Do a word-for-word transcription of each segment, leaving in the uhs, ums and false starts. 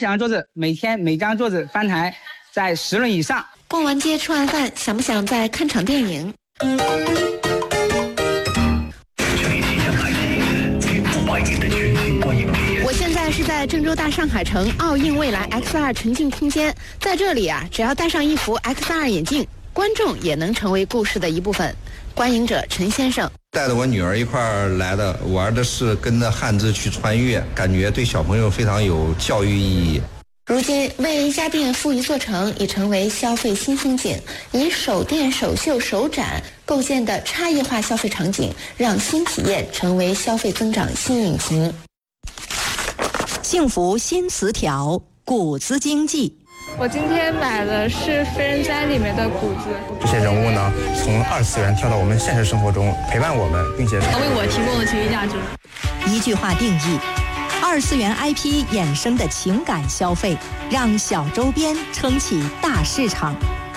小张桌子，每天每张桌子翻台在十轮以上。 逛完街吃完饭，想不想再看场电影？我现在是在郑州大上海城奥运未来 X 二 沉浸空间，在这里啊，只要戴上一副 X 二 眼镜，观众也能成为故事的一部分。观影者陈先生带着我女儿一块儿来的，玩的是跟着汉字去穿越，感觉对小朋友非常有教育意义。 如今为一家店赋一座城已成为消费新风景，以手店、手秀、手展构建的差异化消费场景，让新体验成为消费增长新引擎。 幸福新词条，谷子经济。 我今天买的是《非人哉》里面的谷子。 这些人物呢，从二次元跳到我们现实生活中，陪伴我们，并且为我提供了情绪价值。 一句话定义：二次元 I P 衍生的情感消费，让小周边撑起大市场。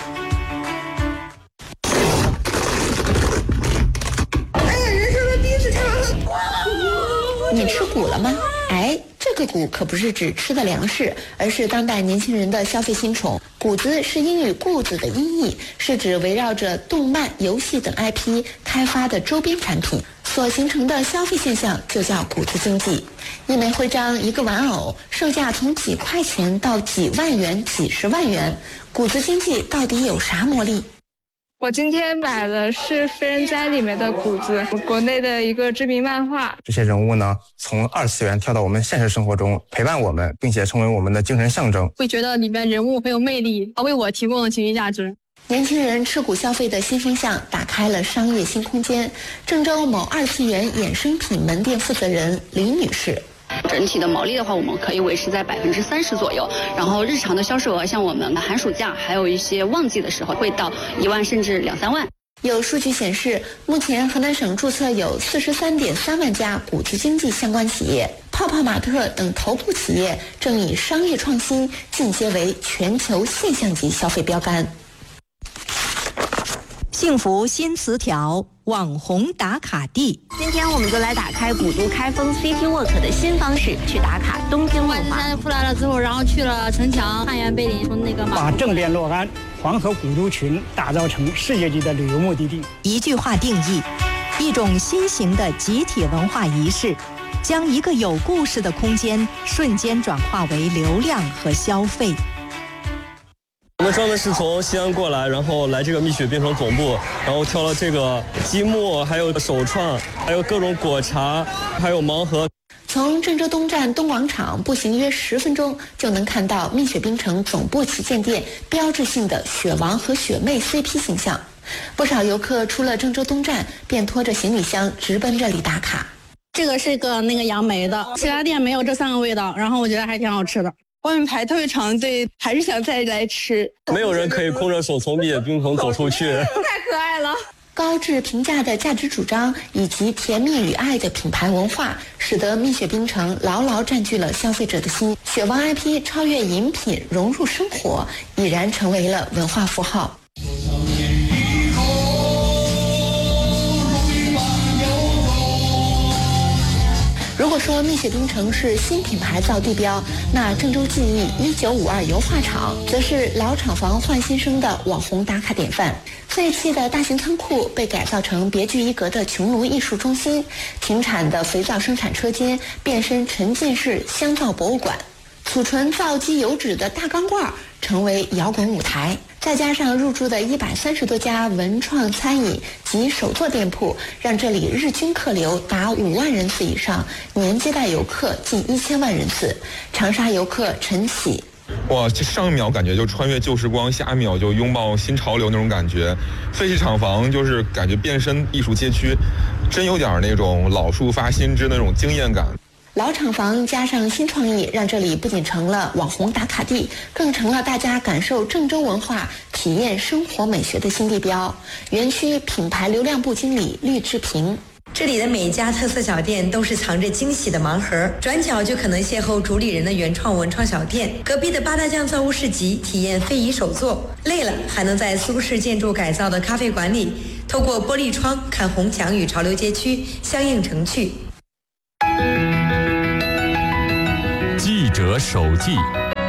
哎呀，人生的第一次看完很刮了。你吃谷了吗？哎。这个谷可不是指吃的粮食，而是当代年轻人的消费新宠。谷子是英语固子的音译，是指围绕着动漫、游戏等 I P 开发的周边产品所形成的消费现象，就叫谷子经济。一枚徽章，一个玩偶，售价从几块钱到几万元、几十万元。谷子经济到底有啥魔力？ 我今天买的是《非人哉》里面的谷子，国内的一个知名漫画。 这些人物呢，从二次元跳到我们现实生活中，陪伴我们，并且成为我们的精神象征。 会觉得里面人物很有魅力，为我提供了情绪价值。 年轻人吃谷消费的新风向打开了商业新空间。郑州某二次元衍生品门店负责人李女士。 整体的毛利的话，我们可以维持在百分之三十左右。然后日常的销售额，像我们寒暑假还有一些旺季的时候，会到一万甚至两三万。 有数据显示，目前河南省注册有四十三点三万家谷子经济相关企业，泡泡玛特等头部企业正以商业创新进阶为全球现象级消费标杆。 幸福新词条，网红打卡地。 今天我们就来打开古都开封 City Walk 的新方式，去打卡东京文化。 现在出来了之后，然后去了城墙、汉源碑林，从那个把正殿洛安、黄河古都群打造成世界级的旅游目的地。 一句话定义：一种新型的集体文化仪式，将一个有故事的空间瞬间转化为流量和消费。 我们专门是从西安过来，然后来这个蜜雪冰城总部，然后挑了这个积木，还有手创，还有各种果茶，还有盲盒。 从郑州东站东广场步行约十分钟，就能看到蜜雪冰城总部旗舰店标志性的雪王和雪妹 C P 形象。不少游客出了郑州东站，便拖着行李箱直奔这里打卡。 这个是个那个杨梅的，其他店没有这三个味道，然后我觉得还挺好吃的。外面排特别长队，还是想再来吃。 没有人可以空着手从蜜雪冰城走出去。 太可爱了。 高质评价的价值主张以及甜蜜与爱的品牌文化，使得蜜雪冰城牢牢占据了消费者的心。雪王 I P 超越饮品融入生活，已然成为了文化符号。如果说蜜雪冰城是新品牌造地标，那郑州记忆一九五二油画厂则是老厂房换新生的网红打卡典范。废弃的大型仓库被改造成别具一格的穹庐艺术中心，停产的肥皂生产车间变身沉浸式香皂博物馆，储存皂基油脂的大钢罐成为摇滚舞台。再加上入驻的一百三十多家文创餐饮及手作店铺，让这里日均客流达五万人次以上，年接待游客近一千万人次。长沙游客陈喜， 哇，这上一秒感觉就穿越旧时光，下一秒就拥抱新潮流那种感觉。废弃厂房就是感觉变身艺术街区，真有点那种老树发新枝那种惊艳感。 老厂房加上新创意，让这里不仅成了网红打卡地，更成了大家感受郑州文化、体验生活美学的新地标。园区品牌流量部经理绿志平， 这里的每一家特色小店都是藏着惊喜的盲盒，转角就可能邂逅主理人的原创文创小店，隔壁的八大酱造物市集体验非遗手作，累了还能在苏式建筑改造的咖啡馆里，透过玻璃窗看红墙与潮流街区相映成趣。 记者手记。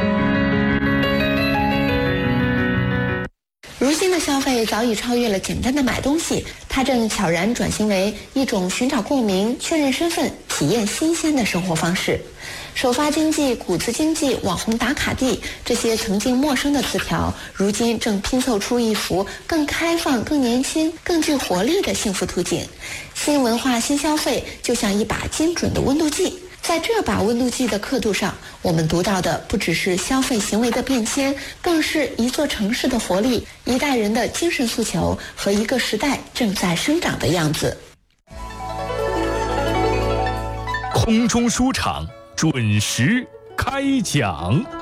消费早已超越了简单的买东西，它正悄然转型为一种寻找共鸣、确认身份、体验新鲜的生活方式。首发经济、谷子经济、网红打卡地，这些曾经陌生的词条，如今正拼凑出一幅更开放、更年轻、更具活力的幸福图景。新文化、新消费，就像一把精准的温度计。在这把温度计的刻度上，我们读到的不只是消费行为的变迁，更是一座城市的活力、一代人的精神诉求和一个时代正在生长的样子。 空中书场准时开讲。